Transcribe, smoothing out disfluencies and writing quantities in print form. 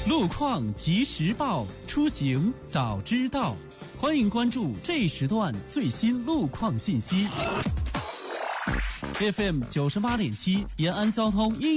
路况及时报，出行早知道。欢迎关注这时段最新路况信息。FM 98.7，延安交通音